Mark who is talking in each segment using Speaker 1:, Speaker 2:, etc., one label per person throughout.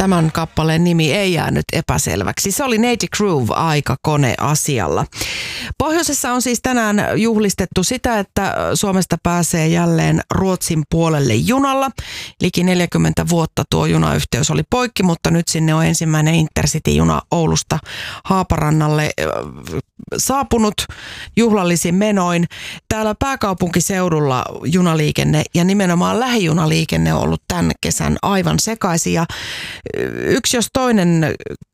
Speaker 1: tämän kappaleen nimi ei jäänyt epäselväksi. Se oli Naty Groove aikakoneasialla. Pohjoisessa on siis tänään juhlistettu sitä, että Suomesta pääsee jälleen Ruotsin puolelle junalla. Liki 40 vuotta tuo junayhteys oli poikki, mutta nyt sinne on ensimmäinen Intercity-juna Oulusta Haaparannalle saapunut juhlallisin menoin. Täällä pääkaupunkiseudulla junaliikenne ja nimenomaan lähijunaliikenne on ollut tämän kesän aivan sekaisin. Ja yksi jos toinen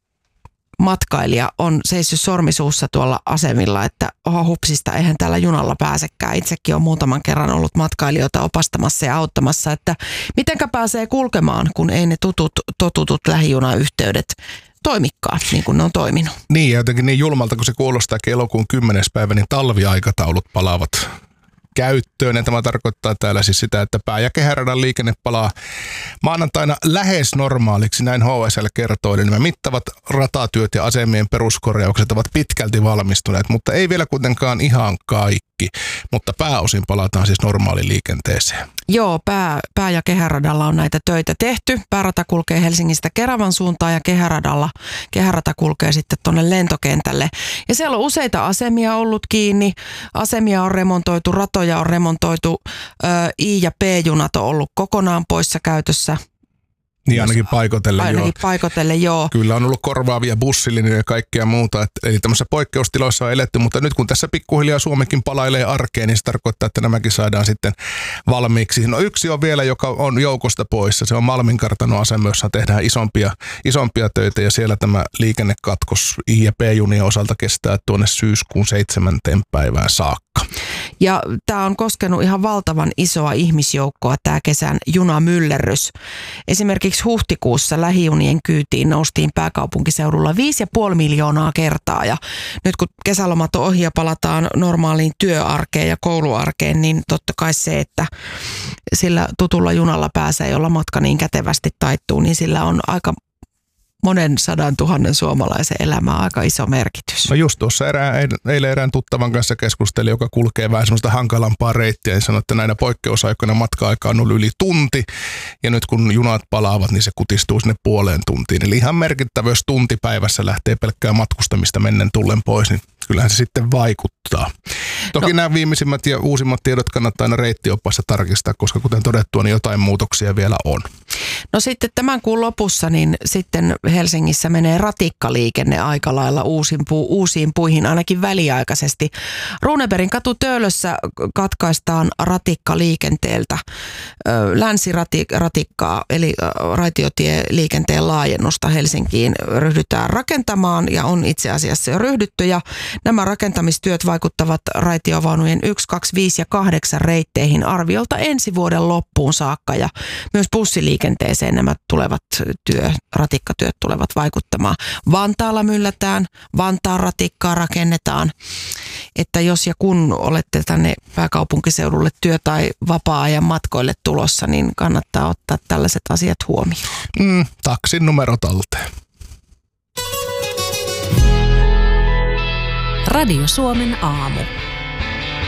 Speaker 1: matkailija on seissyt sormisuussa tuolla asemilla, että hupsista, eihän täällä junalla pääsekään. Itsekin on muutaman kerran ollut matkailijoita opastamassa ja auttamassa, että mitenkä pääsee kulkemaan, kun ei ne totutut lähijunayhteydet toimikaan niin kuin ne on toiminut.
Speaker 2: Niin, ja jotenkin niin julmalta, kun se kuulostaa elokuun 10. päivä, niin talviaikataulut palaavat käyttöön. Ja tämä tarkoittaa täällä siis sitä, että pää- ja kehäradan liikenne palaa maanantaina lähes normaaliksi, näin HSL kertoo. Eli nämä mittavat ratatyöt ja asemien peruskorjaukset ovat pitkälti valmistuneet, mutta ei vielä kuitenkaan ihan kaikki. Mutta pääosin palataan siis normaaliin liikenteeseen.
Speaker 1: Joo, pää- ja kehäradalla on näitä töitä tehty. Päärata kulkee Helsingistä Keravan suuntaan ja kehärata kulkee sitten tuonne lentokentälle. Ja siellä on useita asemia ollut kiinni. Asemia on remontoitu, ratoja on remontoitu. I- ja P-junat on ollut kokonaan poissa käytössä.
Speaker 2: Niin ainakin paikotellen,
Speaker 1: joo.
Speaker 2: Kyllä on ollut korvaavia bussilinjoja ja kaikkea muuta. Eli tämmöisissä poikkeustiloissa on eletty, mutta nyt kun tässä pikkuhiljaa Suomikin palailee arkeen, niin se tarkoittaa, että nämäkin saadaan sitten valmiiksi. No yksi on vielä, joka on joukosta poissa. Se on Malmin kartanoasema, jossa tehdään isompia töitä ja siellä tämä liikennekatkos I- ja P-junien osalta kestää tuonne syyskuun 7. päivään saakka.
Speaker 1: Ja tämä on koskenut ihan valtavan isoa ihmisjoukkoa tämä kesän junamyllerrys. Esimerkiksi huhtikuussa lähijunien kyytiin noustiin pääkaupunkiseudulla 5,5 miljoonaa kertaa. Ja nyt kun kesälomat on ohi ja palataan normaaliin työarkeen ja kouluarkeen, niin totta kai se, että sillä tutulla junalla pääsee, jolla matka niin kätevästi taittuu, niin sillä on aika monen 100 000 suomalaisen elämä aika iso merkitys.
Speaker 2: No just tuossa eilen erään tuttavan kanssa keskustelin, joka kulkee vähän semmoista hankalampaa reittiä, ja sanoi, että näinä poikkeusaikoina matka-aika on ollut yli tunti, ja nyt kun junat palaavat, niin se kutistuu sinne puoleen tuntiin. Eli ihan merkittävä, jos tunti päivässä lähtee pelkkää matkustamista mennen tullen pois, niin kyllähän se sitten vaikuttaa. Toki nämä viimeisimmät ja uusimmat tiedot kannattaa aina reittioppaassa tarkistaa, koska kuten todettua, niin jotain muutoksia vielä on.
Speaker 1: No sitten tämän kuun lopussa, niin sitten Helsingissä menee ratikkaliikenne aika lailla uusiin puihin, ainakin väliaikaisesti. Runebergin katu Töölössä katkaistaan ratikkaliikenteeltä länsiratikkaa, eli raitiotieliikenteen laajennusta Helsinkiin ryhdytään rakentamaan ja on itse asiassa jo ryhdytty. Ja nämä rakentamistyöt vaikuttavat raitiovaunujen 1, 2, 5 ja 8 reitteihin arviolta ensi vuoden loppuun saakka ja myös bussiliikenteeseen nämä ratikkatyöt tulevat vaikuttamaan. Vantaalla myllätään, Vantaan ratikkaa rakennetaan, että jos ja kun olette tänne pääkaupunkiseudulle työ- tai vapaa-ajan matkoille tulossa, niin kannattaa ottaa tällaiset asiat huomioon.
Speaker 2: Taksin numero talteen.
Speaker 3: Radio Suomen aamu.